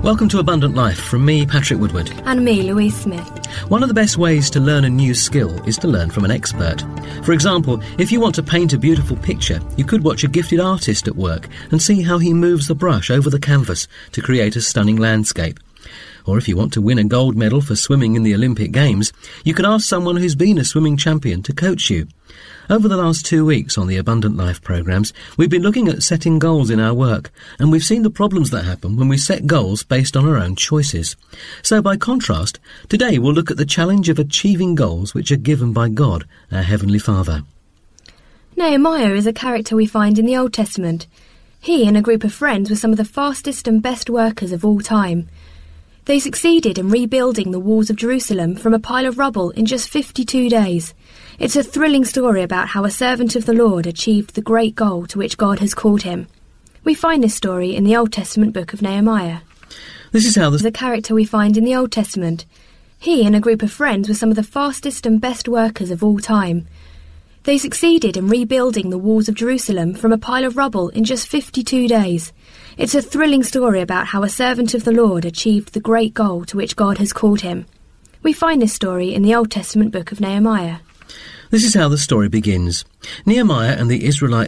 Welcome to Abundant Life from me, Patrick Woodward. And me, Louise Smith. One of the best ways to learn a new skill is to learn from an expert. For example, if you want to paint a beautiful picture, you could watch a gifted artist at work and see how he moves the brush over the canvas to create a stunning landscape. Or if you want to win a gold medal for swimming in the Olympic Games, you could ask someone who's been a swimming champion to coach you. Over the last 2 weeks on the Abundant Life programmes, we've been looking at setting goals in our work, and we've seen the problems that happen when we set goals based on our own choices. So by contrast, today we'll look at the challenge of achieving goals which are given by God, our Heavenly Father. Nehemiah is a character we find in the Old Testament. He and a group of friends were some of the fastest and best workers of all time. They succeeded in rebuilding the walls of Jerusalem from a pile of rubble in just 52 days. It's a thrilling story about how a servant of the Lord achieved the great goal to which God has called him. We find this story in the Old Testament book of Nehemiah. This is how the character we find in the Old Testament. He and a group of friends were some of the fastest and best workers of all time. They succeeded in rebuilding the walls of Jerusalem from a pile of rubble in just 52 days. It's a thrilling story about how a servant of the Lord achieved the great goal to which God has called him. We find this story in the Old Testament book of Nehemiah. This is how the story begins. Nehemiah and the Israelite